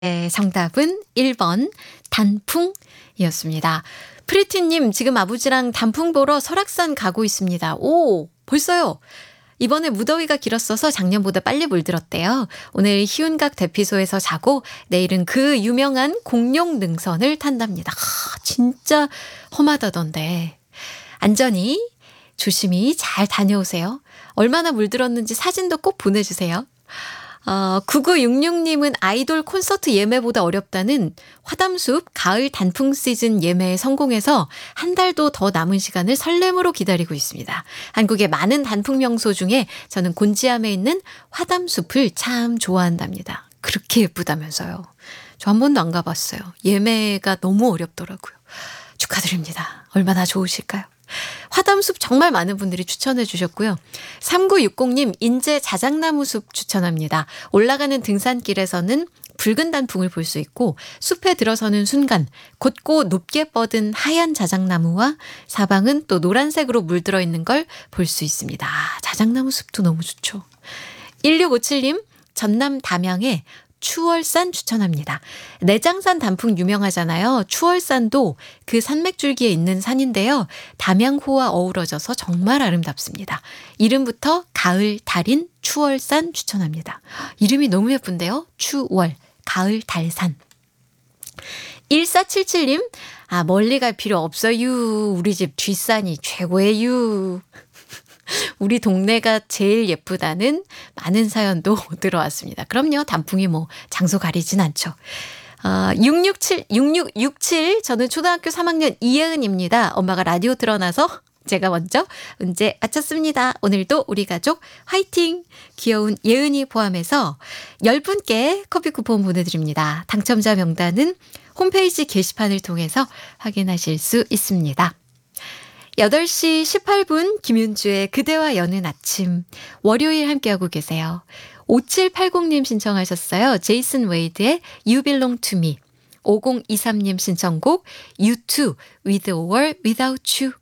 네, 정답은 1번 단풍이었습니다. 프리티님, 지금 아버지랑 단풍 보러 설악산 가고 있습니다. 오, 벌써요. 이번에 무더위가 길었어서 작년보다 빨리 물들었대요. 오늘 희운각 대피소에서 자고 내일은 그 유명한 공룡 능선을 탄답니다. 진짜 험하다던데. 안전히 조심히 잘 다녀오세요. 얼마나 물들었는지 사진도 꼭 보내주세요. 9966님은 아이돌 콘서트 예매보다 어렵다는 화담숲 가을 단풍 시즌 예매에 성공해서 한 달도 더 남은 시간을 설렘으로 기다리고 있습니다. 한국의 많은 단풍 명소 중에 저는 곤지암에 있는 화담숲을 참 좋아한답니다. 그렇게 예쁘다면서요. 저 한 번도 안 가봤어요. 예매가 너무 어렵더라고요. 축하드립니다. 얼마나 좋으실까요? 화담숲 정말 많은 분들이 추천해 주셨고요. 3960님 인제 자작나무 숲 추천합니다. 올라가는 등산길에서는 붉은 단풍을 볼 수 있고 숲에 들어서는 순간 곧고 높게 뻗은 하얀 자작나무와 사방은 또 노란색으로 물들어 있는 걸 볼 수 있습니다. 자작나무 숲도 너무 좋죠. 1657님 전남 담양에 추월산 추천합니다. 내장산 단풍 유명하잖아요. 추월산도 그 산맥줄기에 있는 산인데요. 담양호와 어우러져서 정말 아름답습니다. 이름부터 가을 달인 추월산 추천합니다. 이름이 너무 예쁜데요. 추월, 가을 달산. 1477님, 멀리 갈 필요 없어요. 우리 집 뒷산이 최고예요. 우리 동네가 제일 예쁘다는 많은 사연도 들어왔습니다. 그럼요. 단풍이 장소 가리진 않죠. 6667 저는 초등학교 3학년 이예은입니다. 엄마가 라디오 틀어놔서 제가 먼저 문제 맞췄습니다. 오늘도 우리 가족 화이팅! 귀여운 예은이 포함해서 10분께 커피 쿠폰 보내드립니다. 당첨자 명단은 홈페이지 게시판을 통해서 확인하실 수 있습니다. 8시 18분 김윤주의 그대와 여는 아침 월요일 함께하고 계세요. 5780님 신청하셨어요. 제이슨 웨이드의 You Belong to Me. 5023님 신청곡 U2 With or Without You.